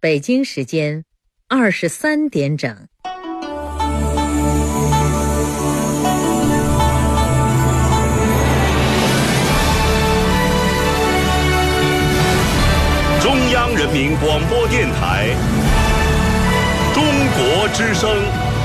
北京时间23点整。 中央人民广播电台中国之声。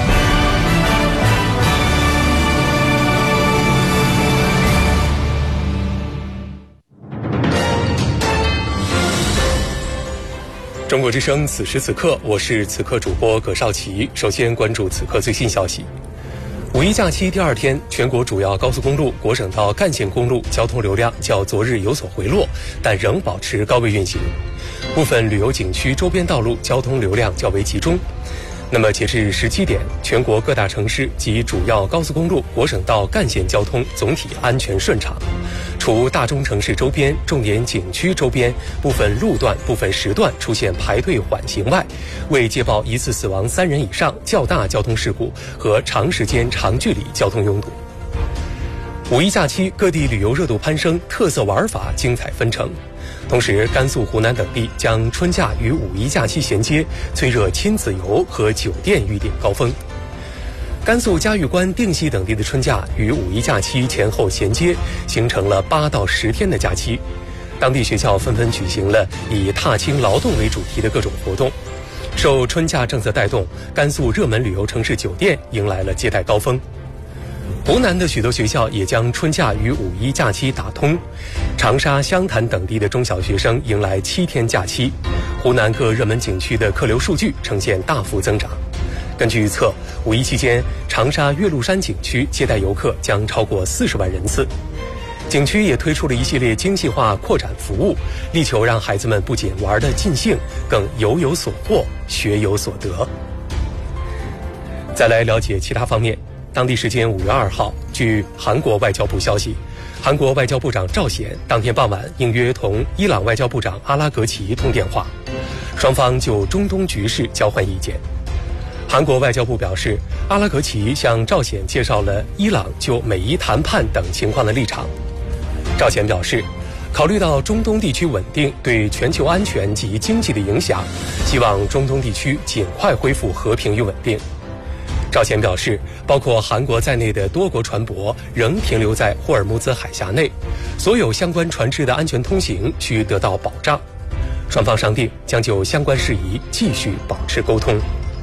中国之声，此时此刻，我是此刻主播葛少奇。首先关注此刻最新消息。五一假期第二天，全国主要高速公路、国省道干线公路交通流量较昨日有所回落，但仍保持高位运行。部分旅游景区周边道路交通流量较为集中。那么截至17点，全国各大城市及主要高速公路、国省道干线交通总体安全顺畅。除大中城市周边、重点景区周边部分路段、部分时段出现排队缓行外，未接报一次死亡3人以上较大交通事故和长时间长距离交通拥堵。五一假期各地旅游热度攀升，特色玩法精彩纷呈。同时，甘肃、湖南等地将春假与五一假期衔接，催热亲子游和酒店预订高峰。甘肃嘉峪关、定西等地的春假与五一假期前后衔接，形成了8到10天的假期。当地学校纷纷举行了以踏青劳动为主题的各种活动。受春假政策带动，甘肃热门旅游城市酒店迎来了接待高峰。湖南的许多学校也将春假与五一假期打通，长沙、湘潭等地的中小学生迎来7天假期。湖南各热门景区的客流数据呈现大幅增长。根据预测，五一期间，长沙岳麓山景区接待游客将超过40万人次。景区也推出了一系列精细化扩展服务，力求让孩子们不仅玩得尽兴，更游有所获，学有所得。再来了解其他方面。当地时间5月2号，据韩国外交部消息，韩国外交部长赵显当天傍晚应约同伊朗外交部长阿拉格齐通电话，双方就中东局势交换意见。韩国外交部表示，阿拉格齐向赵显介绍了伊朗就美伊谈判等情况的立场。赵显表示，考虑到中东地区稳定对全球安全及经济的影响，希望中东地区尽快恢复和平与稳定。赵显表示，包括韩国在内的多国船舶仍停留在霍尔木兹海峡内，所有相关船只的安全通行需得到保障。双方商定将就相关事宜继续保持沟通。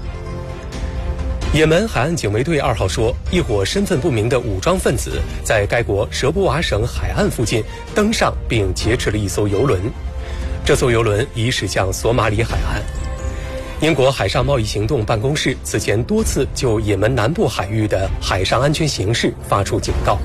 也门海岸警卫队2号说，一伙身份不明的武装分子在该国舍布瓦省海岸附近登上并劫持了一艘油轮，这艘油轮已驶向索马里海岸。英国海上贸易行动办公室此前多次就也门南部海域的海上安全形势发出警告。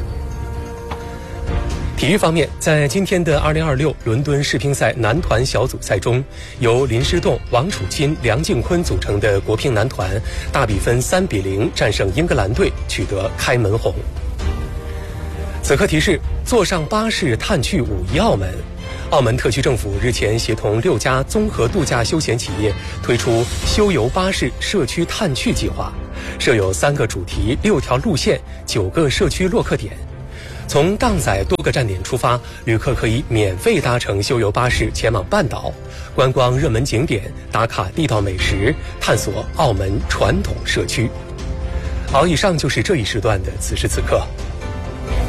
体育方面，在今天的2026伦敦世乒赛男团小组赛中，由林诗栋、王楚钦、梁靖昆组成的国乒男团大比分3-0战胜英格兰队，取得开门红。此刻提示：坐上巴士探去五一澳门。澳门特区政府日前协同6家综合度假休闲企业推出休游巴士社区探趣计划，设有3个主题、6条路线、9个社区落客点。从荡仔多个站点出发，旅客可以免费搭乘休游巴士前往半岛，观光热门景点，打卡地道美食，探索澳门传统社区。好，以上就是这一时段的此时此刻。